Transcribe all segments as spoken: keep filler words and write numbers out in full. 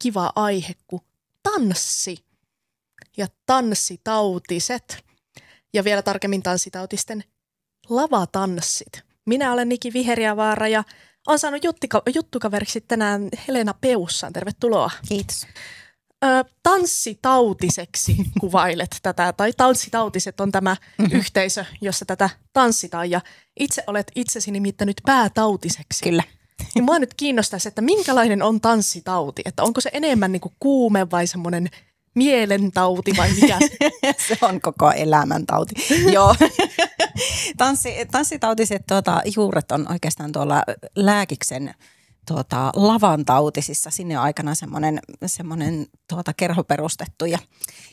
kiva aihe kuin tanssi ja tanssitautiset ja vielä tarkemmin tanssitautisten lavatanssit. Minä olen Niki Viheriävaara ja olen saanut juttika, juttukaveriksi tänään Helena Peussan. Tervetuloa. Kiitos. Ö, tanssitautiseksi kuvailet tätä, tai tanssitautiset on tämä mm-hmm. yhteisö, jossa tätä tanssitaan. Ja itse olet itsesi nimittänyt päätautiseksi. Kyllä. Ja mua nyt kiinnostaisi, että minkälainen on tanssitauti? Että onko se enemmän niin kuin kuume vai semmoinen mielentauti vai mikä? Se on koko elämäntauti. Joo. Tanssi, tanssitautiset tuota, juuret on oikeastaan tuolla Lääkiksen tuota, lavantautisissa. Sinne on aikana semmoinen, semmoinen tuota, kerho perustettu ja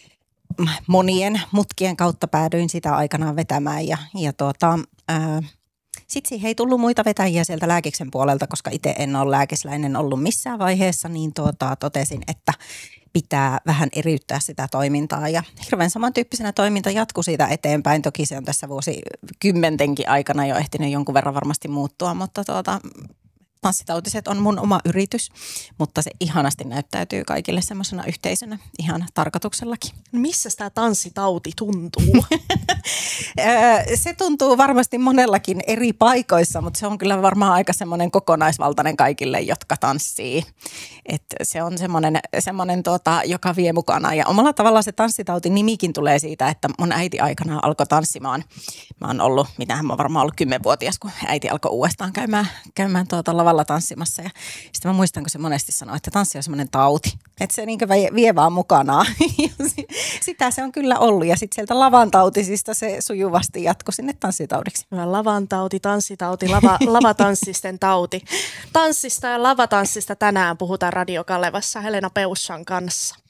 monien mutkien kautta päädyin sitä aikanaan vetämään. Ja, ja tuota, ää, sitten siihen ei tullut muita vetäjiä sieltä Lääkiksen puolelta, koska itse en ole lääkisläinen ollut missään vaiheessa, niin tuota, totesin, että pitää vähän eriyttää sitä toimintaa ja hirveän samantyyppisenä toiminta jatkuu siitä eteenpäin. Toki se on tässä vuosikymmentenkin aikana jo ehtinyt jonkun verran varmasti muuttua, mutta tuota, tanssitautiset on mun oma yritys, mutta se ihanasti näyttäytyy kaikille semmoisena yhteisönä ihan tarkoituksellakin. Missä tämä tanssitauti tuntuu? Se tuntuu varmasti monellakin eri paikoissa, mutta se on kyllä varmaan aika semmoinen kokonaisvaltainen kaikille, jotka tanssii. Et se on semmoinen, semmoinen tuota, joka vie mukana ja omalla tavalla se tanssitauti nimikin tulee siitä, että mun äiti aikanaan alkoi tanssimaan. Mä oon ollut, mitähän mä oon varmaan ollut kymmenvuotias, kun äiti alkoi uudestaan käymään, käymään tuota lavalla tanssimassa. Ja sitten mä muistan, kun se monesti sanoi, että tanssi on semmoinen tauti. Että se niin vie vaan mukanaan. Sitä se on kyllä ollut. Ja sitten sieltä lavantautisista se sujuvasti jatkoi sinne tanssitaudiksi. Lavantauti, tanssitauti, lava, lavatanssisten tauti. Tanssista ja lavatanssista tänään puhutaan Radio Kalevassa Helena Peussan kanssa.